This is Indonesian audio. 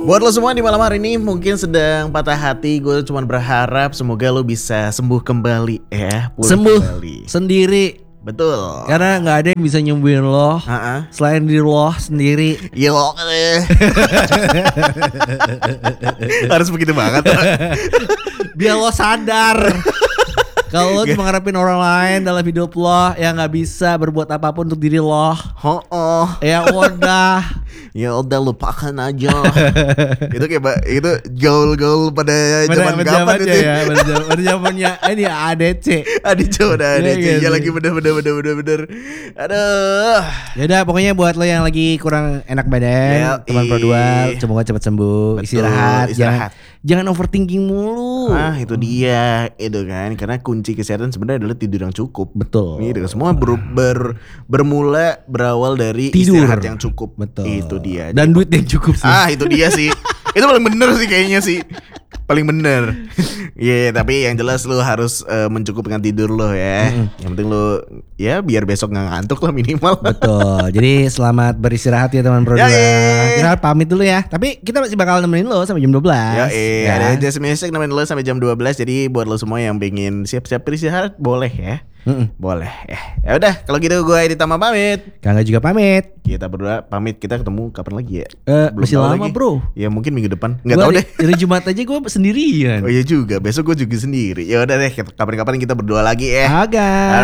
Buat lo semua di malam hari ini mungkin sedang patah hati, gue cuma berharap semoga lo bisa sembuh kembali ya, pulih Sembuh kembali. sendiri. Betul. Karena nggak ada yang bisa nyembuhin lo selain diri lo sendiri. Iya lo harus begitu banget. Biar lo sadar kalau lo cuma ngarepin orang lain dalam hidup lo yang nggak bisa berbuat apapun untuk diri lo. Ya udah. Ya udah lupakan aja. Itu kayak itu gaul-gaul pada zaman kapan itu ya? Pada zamannya ini ADC. ADC udah ADC. Ya lagi bener. Aduh. Ya udah pokoknya buat lo yang lagi kurang enak badan, teman Produal, semoga cepat sembuh. Betul, istirahat. Jangan overthinking mulu. Itu dia, itu kan. Karena kunci kesehatan sebenarnya adalah tidur yang cukup. Betul. Gitu. Semua berawal dari tidur istirahat yang cukup. Betul. Itu dia. Dan duit yang cukup sih. Itu dia sih. Itu paling bener sih kayaknya sih. Paling bener. Tapi yang jelas lu harus mencukupkan tidur lo ya. Yang penting lu ya biar besok gak ngantuk lah minimal. Betul. Jadi selamat beristirahat ya teman Produal. Kita pamit dulu ya. Tapi kita masih bakal nemenin lo sampai jam 12. Ada Just Music nemenin lo sampai jam 12. Jadi buat lo semua yang pengen siap-siap beristirahat boleh ya. Boleh ya. Ya udah kalau gitu gue Edi Tama pamit. Kangga juga pamit. Kita berdua pamit. Kita ketemu kapan lagi ya? Masih lama lagi. Bro. Ya mungkin minggu depan. Nggak tahu deh. Dari Jumat aja gue sendirian. Oh iya juga. Besok gue juga sendiri. Ya udah deh. Kapan-kapan kita berdua lagi ya. Agak.